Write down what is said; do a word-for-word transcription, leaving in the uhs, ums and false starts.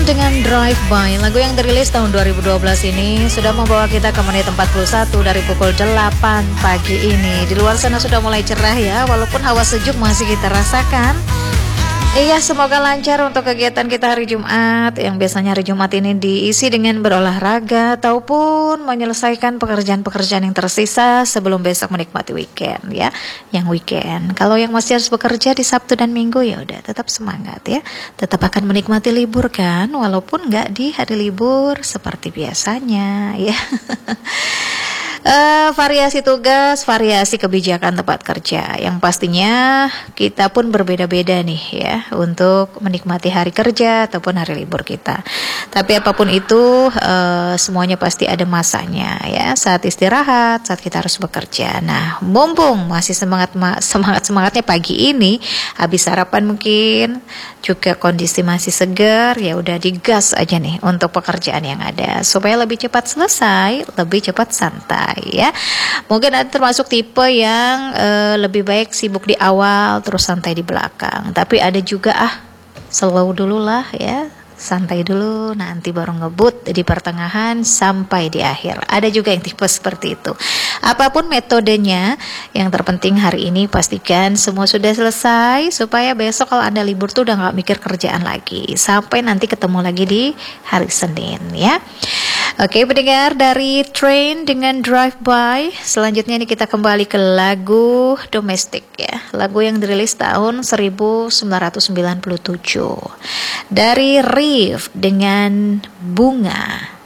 dengan Drive By, lagu yang dirilis tahun dua ribu dua belas ini sudah membawa kita ke menit empat puluh satu dari pukul delapan pagi ini. Di luar sana sudah mulai cerah ya, walaupun hawa sejuk masih kita rasakan. Iya, semoga lancar untuk kegiatan kita hari Jumat, yang biasanya hari Jumat ini diisi dengan berolahraga ataupun menyelesaikan pekerjaan-pekerjaan yang tersisa sebelum besok menikmati weekend ya. Yang weekend, kalau yang masih harus bekerja di Sabtu dan Minggu ya udah tetap semangat ya. Tetap akan menikmati libur kan, walaupun nggak di hari libur seperti biasanya ya. Uh, variasi tugas, variasi kebijakan tempat kerja, yang pastinya kita pun berbeda-beda nih ya untuk menikmati hari kerja ataupun hari libur kita. Tapi apapun itu uh, semuanya pasti ada masanya ya, saat istirahat, saat kita harus bekerja. Nah, mumpung masih semangat semangat semangatnya pagi ini, habis sarapan mungkin juga kondisi masih segar, ya udah digas aja nih untuk pekerjaan yang ada supaya lebih cepat selesai, lebih cepat santai. Ya, mungkin ada termasuk tipe yang uh, lebih baik sibuk di awal terus santai di belakang. Tapi ada juga ah slow dulu lah ya, santai dulu nanti baru ngebut di pertengahan sampai di akhir. Ada juga yang tipe seperti itu. Apapun metodenya, yang terpenting hari ini pastikan semua sudah selesai supaya besok kalau Anda libur tuh udah gak mikir kerjaan lagi sampai nanti ketemu lagi di hari Senin ya. Oke, pendengar, dari Train dengan Drive By, selanjutnya ini kita kembali ke lagu domestik ya. Lagu yang dirilis tahun seribu sembilan ratus sembilan puluh tujuh dari Rif dengan Bunga.